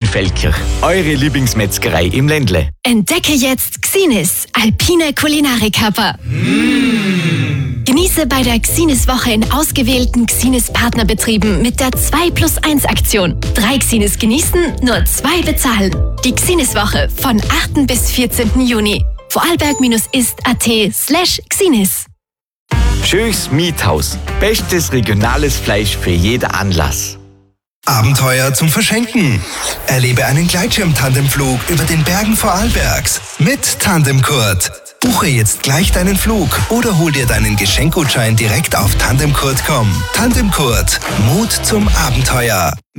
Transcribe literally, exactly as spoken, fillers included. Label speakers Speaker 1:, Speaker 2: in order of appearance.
Speaker 1: Feldkirch, eure Lieblingsmetzgerei im Ländle.
Speaker 2: Entdecke jetzt Xinis, alpine Kulinarik-Körper. Mm. Genieße bei der Xinis-Woche in ausgewählten Xinis-Partnerbetrieben mit der zwei plus eins Aktion. Drei Xinis genießen, nur zwei bezahlen. Die Xinis-Woche von achten bis vierzehnten Juni. vorarlberg-ist.at slash Xinis.
Speaker 1: Schöchs Miethaus. Bestes regionales Fleisch für jeden Anlass.
Speaker 3: Abenteuer zum Verschenken. Erlebe einen Gleitschirm-Tandemflug über den Bergen Vorarlbergs mit Tandemkurt. Buche jetzt gleich deinen Flug oder hol dir deinen Geschenkgutschein direkt auf tandemkurt punkt com. Tandemkurt. Mut zum Abenteuer.